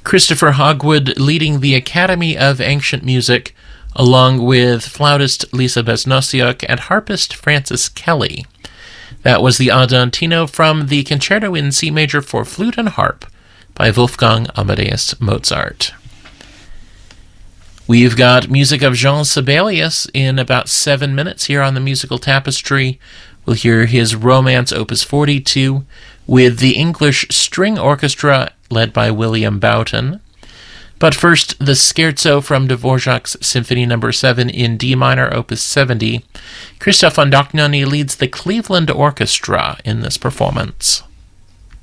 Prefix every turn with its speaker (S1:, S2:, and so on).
S1: Christopher Hogwood leading the Academy of Ancient Music, along with flautist Lisa Besnosiuk and harpist Francis Kelly. That was the Andantino from the Concerto in C Major for Flute and Harp by Wolfgang Amadeus Mozart. We've got music of Jean Sibelius in about 7 minutes here on the Musical Tapestry. We'll hear his Romance Opus 42 with the English String Orchestra led by William Boughton. But first, the Scherzo from Dvorak's Symphony No. 7 in D minor, Opus 70. Christoph von Dohnanyi leads the Cleveland Orchestra in this performance.